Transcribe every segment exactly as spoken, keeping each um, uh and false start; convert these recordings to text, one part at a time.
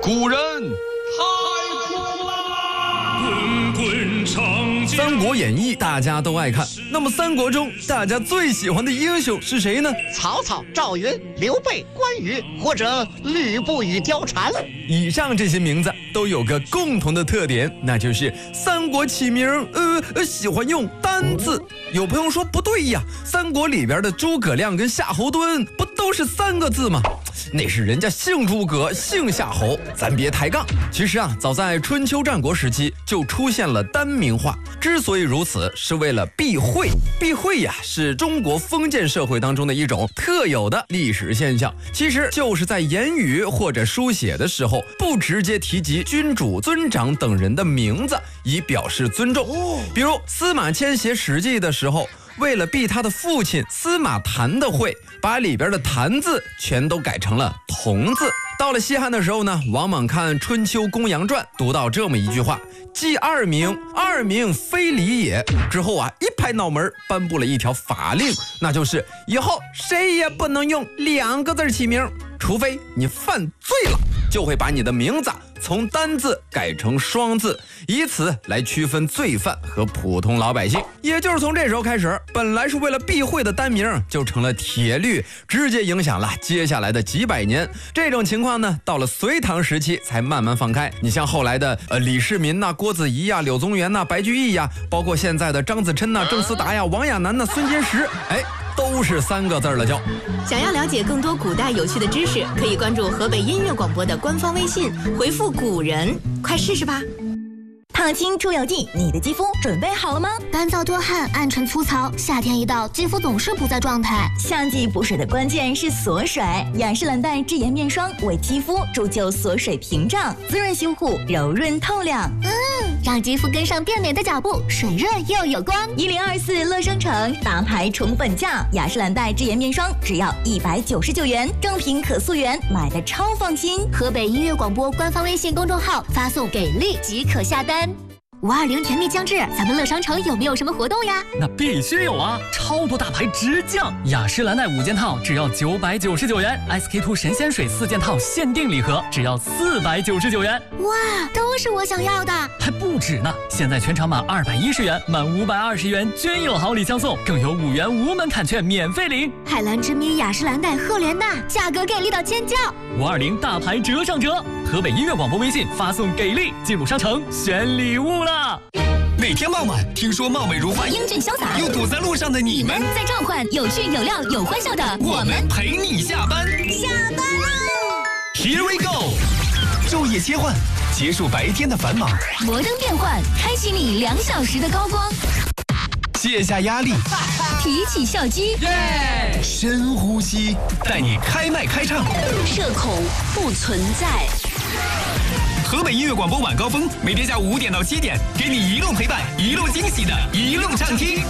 古人太苦啦！ 滚滚长江。 三国演义大家都爱看，那么三国中大家最喜欢的英雄是谁呢？ 曹操、赵云、刘备、关羽，或者吕布与貂蝉。 以上这些名字都有个共同的特点，那就是三国起名呃喜欢用单字。有朋友说不对呀，三国里边的诸葛亮跟夏侯惇不都是三个字吗？那是人家姓诸葛姓夏侯，咱别抬杠。其实啊，早在春秋战国时期就出现了单名化，之所以如此，是为了避讳。避讳呀，是中国封建社会当中的一种特有的历史现象，其实就是在言语或者书写的时候，不直接提及君主、尊长等人的名字，以表示尊重。比如司马迁写《史记》的时候，为了避他的父亲司马谈的讳，把里边的谈字全都改成了同字。到了西汉的时候呢，王莽看《春秋公羊传》，读到这么一句话：记二名，二名非礼也。之后啊，一拍脑门颁布了一条法令，那就是以后谁也不能用两个字起名，除非你犯罪了，就会把你的名字从单字改成双字，以此来区分罪犯和普通老百姓。也就是从这时候开始，本来是为了避讳的单名就成了铁律，直接影响了接下来的几百年。这种情况呢，到了隋唐时期才慢慢放开。你像后来的呃李世民呐、郭子仪呀、柳宗元呐、白居易呀，包括现在的张子琛呐、郑思达呀、王亚楠呐、孙坚实，哎，都是三个字了就。 想要了解更多古代有趣的知识，可以关注河北音乐广播的官方微信，回复古人，快试试吧。 烫青出油剂，你的肌肤准备好了吗？ 干燥多汗、暗沉粗糙，夏天一到，肌肤总是不在状态。 夏季补水的关键是锁水，雅诗兰黛智颜面霜为肌肤铸就锁水屏障，滋润修护，柔润透亮。 嗯，让肌肤跟上变美的脚步，水润又有光。 一零二四乐商城大牌宠本价，雅诗兰黛智颜面霜只要一百九十九元，正品可溯源，买的超放心。 河北音乐广播官方微信公众号发送给力即可下单。五二零甜蜜将至，咱们乐商城有没有什么活动呀？ 那必须有啊！超多大牌直降，雅诗兰黛五件套只要九百九十九元 ，S K two 神仙水四件套限定礼盒只要四百九十九元。 哇，都是我想要的！ 还不止呢！现在全场满二百一十元，满五百二十元均有好礼相送，更有五元无门槛券免费领。 海蓝之谜雅诗兰黛赫莲娜，价格给力到尖叫！ 五二零大牌折上折，河北音乐广播微信发送给力，进入商城选礼物了。 每天傍晚，听说貌美如花、 英俊潇洒又堵在路上的你们， 在召唤有趣、有料、有欢笑的我们陪你下班。 下班喽 ！Here we go！ 昼夜切换，结束白天的繁忙。 摩登变换，开启你两小时的高光。 卸下压力， 提起笑肌， 耶！深呼吸，带你开麦开唱。 社恐不存在。 河北音乐广播晚高峰，每天下午五点到七点，给你一路陪伴、一路惊喜的一路畅听。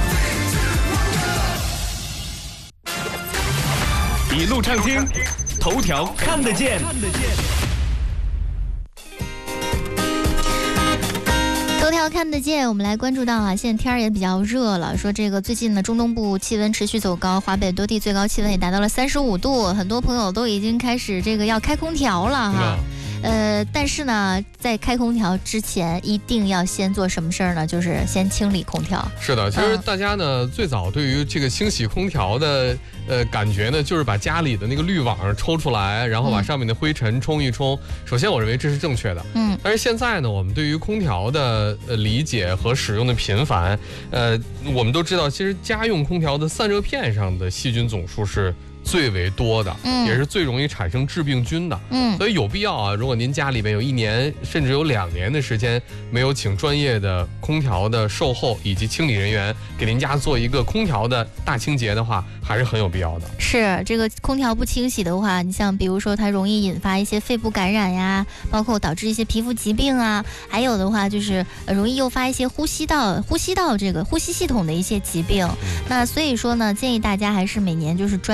一路畅听，头条看得见。 头条看得见，我们来关注到啊，现在天儿也比较热了，说这个最近呢，中东部气温持续走高，华北多地最高气温也达到了三十五度，很多朋友都已经开始这个要开空调了哈。呃，但是呢，在开空调之前，一定要先做什么事儿呢？就是先清理空调。 是的，其实大家呢，嗯、最早对于这个清洗空调的呃感觉呢，就是把家里的那个滤网抽出来，然后把上面的灰尘冲一冲。嗯、首先，我认为这是正确的。嗯。但是现在呢，我们对于空调的呃理解和使用的频繁，呃，我们都知道，其实家用空调的散热片上的细菌总数是最为多的，嗯，也是最容易产生致病菌的，嗯，所以有必要啊，如果您家里面有一年甚至有两年的时间没有请专业的空调的售后以及清理人员给您家做一个空调的大清洁的话，还是很有必要的。 是，这个空调不清洗的话，你像比如说它容易引发一些肺部感染呀，包括导致一些皮肤疾病啊，还有的话就是容易诱发一些呼吸道呼吸道这个呼吸系统的一些疾病。那所以说呢，建议大家还是每年就是专业的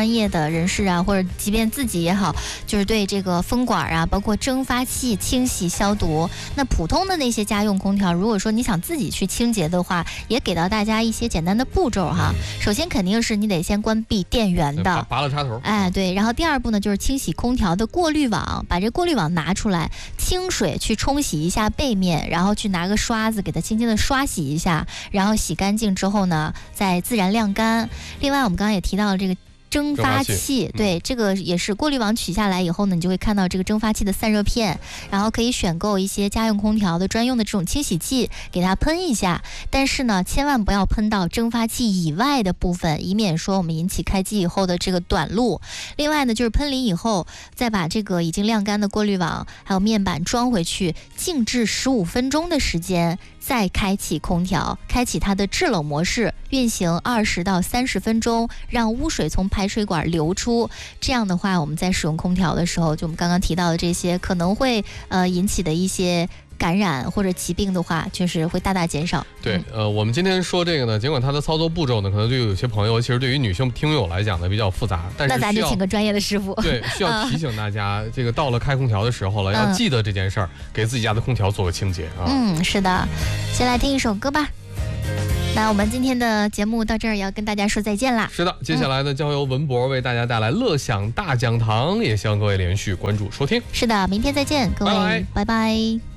的人士啊，或者即便自己也好，就是对这个风管啊，包括蒸发器清洗消毒。那普通的那些家用空调，如果说你想自己去清洁的话，也给到大家一些简单的步骤哈。首先肯定是你得先关闭电源的， 拔了插头。 哎，对。然后第二步呢，就是清洗空调的过滤网，把这过滤网拿出来，清水去冲洗一下背面，然后去拿个刷子给它轻轻的刷洗一下，然后洗干净之后呢，再自然晾干。另外我们刚刚也提到了这个蒸发器，对，这个也是过滤网取下来以后呢，你就会看到这个蒸发器的散热片，然后可以选购一些家用空调的专用的这种清洗剂，给它喷一下。但是呢，千万不要喷到蒸发器以外的部分，以免说我们引起开机以后的这个短路。另外呢，就是喷淋以后，再把这个已经晾干的过滤网还有面板装回去，静置十五分钟的时间。再开启空调，开启它的制冷模式，运行二十到三十分钟，让污水从排水管流出。这样的话，我们在使用空调的时候，就我们刚刚提到的这些可能会呃引起的一些感染或者疾病的话，就是会大大减少。 对，呃，我们今天说这个呢，尽管它的操作步骤呢，可能对于有些朋友，其实对于女性听友来讲呢比较复杂，但是那咱就请个专业的师傅。 对，需要提醒大家，这个到了开空调的时候了，要记得这件事儿，给自己家的空调做个清洁啊。 嗯，是的，先来听一首歌吧。那我们今天的节目到这儿也要跟大家说再见啦。 是的，接下来呢，将由文博为大家带来乐享大讲堂，也希望各位连续关注收听。 是的，明天再见，各位，拜拜。拜拜。